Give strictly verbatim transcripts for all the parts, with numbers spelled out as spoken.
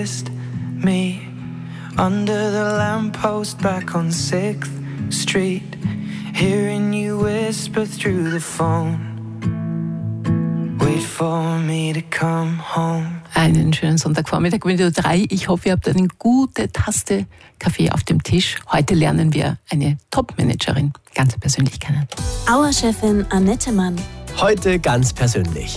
kissed me under the lamppost back on sixth Street, hearing you whisper through the phone, wait for me to come home. Einen schönen Sonntagvormittag mit drei. Ich hoffe, ihr habt eine gute Tasse Kaffee auf dem Tisch. Heute lernen wir eine Top-Managerin ganz persönlich kennen. Auer-Chefin Annette Mann. Heute ganz persönlich.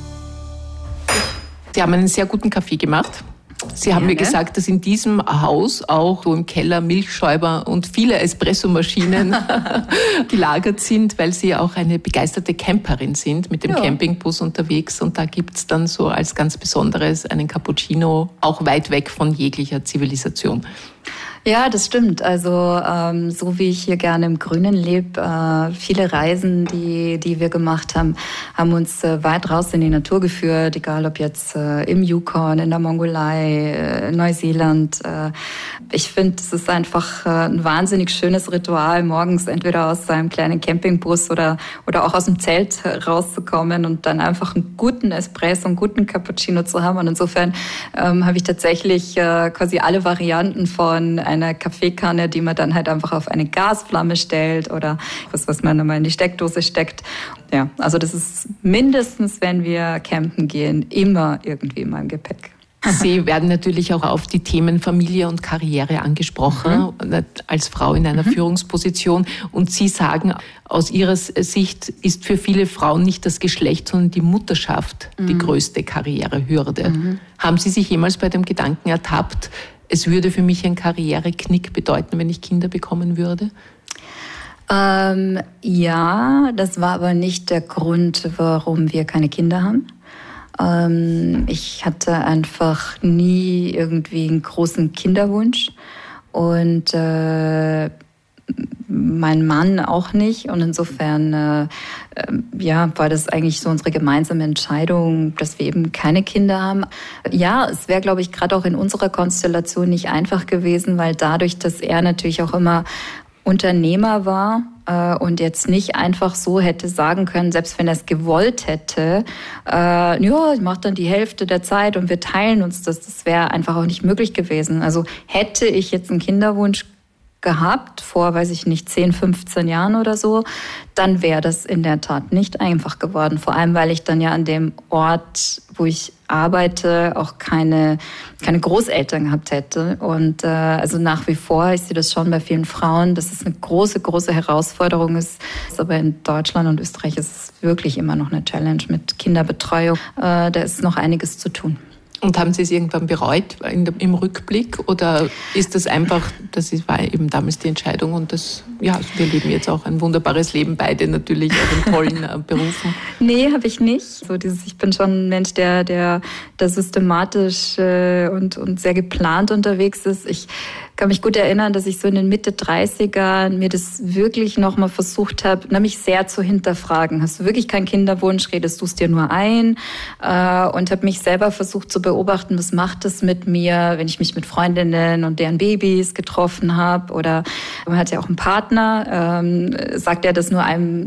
Sie haben einen sehr guten Kaffee gemacht. Sie haben Gerne. mir gesagt, dass in diesem Haus auch so im Keller Milchschäumer und viele Espressomaschinen gelagert sind, weil Sie auch eine begeisterte Camperin sind, mit dem ja. Campingbus unterwegs. Und da gibt's dann so als ganz Besonderes einen Cappuccino, auch weit weg von jeglicher Zivilisation. Ja, das stimmt. Also ähm, so wie ich hier gerne im Grünen lebe, äh, viele Reisen, die die wir gemacht haben, haben uns äh, weit raus in die Natur geführt, egal ob jetzt äh, im Yukon, in der Mongolei, äh, Neuseeland. Äh, ich finde, es ist einfach äh, ein wahnsinnig schönes Ritual, morgens entweder aus seinem kleinen Campingbus oder oder auch aus dem Zelt rauszukommen und dann einfach einen guten Espresso, einen guten Cappuccino zu haben. Und insofern ähm, habe ich tatsächlich äh, quasi alle Varianten von einer Kaffeekanne, die man dann halt einfach auf eine Gasflamme stellt oder was, was man nochmal in die Steckdose steckt. Ja, also das ist mindestens, wenn wir campen gehen, immer irgendwie in meinem Gepäck. Sie werden natürlich auch auf die Themen Familie und Karriere angesprochen, mhm. als Frau in einer mhm. Führungsposition. Und Sie sagen, aus Ihrer Sicht ist für viele Frauen nicht das Geschlecht, sondern die Mutterschaft mhm. die größte Karrierehürde. Mhm. Haben Sie sich jemals bei dem Gedanken ertappt, es würde für mich ein Karriereknick bedeuten, wenn ich Kinder bekommen würde? Ähm, ja, das war aber nicht der Grund, warum wir keine Kinder haben. Ähm, ich hatte einfach nie irgendwie einen großen Kinderwunsch und äh, mein Mann auch nicht. Und insofern äh, ja, war das eigentlich so unsere gemeinsame Entscheidung, dass wir eben keine Kinder haben. Ja, es wäre, glaube ich, gerade auch in unserer Konstellation nicht einfach gewesen, weil dadurch, dass er natürlich auch immer Unternehmer war äh, und jetzt nicht einfach so hätte sagen können, selbst wenn er es gewollt hätte, äh, ja, ich mache dann die Hälfte der Zeit und wir teilen uns das. Das wäre einfach auch nicht möglich gewesen. Also hätte ich jetzt einen Kinderwunsch gehabt, vor, weiß ich nicht, zehn, fünfzehn Jahren oder so, dann wäre das in der Tat nicht einfach geworden. Vor allem, weil ich dann ja an dem Ort, wo ich arbeite, auch keine, keine Großeltern gehabt hätte. Und äh, also nach wie vor, ich sehe das schon bei vielen Frauen, dass es eine große, große Herausforderung ist. Aber in Deutschland und Österreich ist es wirklich immer noch eine Challenge mit Kinderbetreuung. Äh, da ist noch einiges zu tun. Und haben Sie es irgendwann bereut in dem, im Rückblick oder ist das einfach, das war eben damals die Entscheidung und das, ja, also wir leben jetzt auch ein wunderbares Leben, beide natürlich auch in tollen äh, Berufen? Nee, habe ich nicht. So dieses, ich bin schon ein Mensch, der, der, der systematisch äh, und, und sehr geplant unterwegs ist. Ich kann mich gut erinnern, dass ich so in den Mitte dreißigern mir das wirklich nochmal versucht habe, nämlich sehr zu hinterfragen. Hast du wirklich keinen Kinderwunsch? Redest du es dir nur ein? Äh, und habe mich selber versucht zu beobachten, was macht es mit mir, wenn ich mich mit Freundinnen und deren Babys getroffen habe? Oder man hat ja auch einen Partner. Ähm, sagt er das nur einem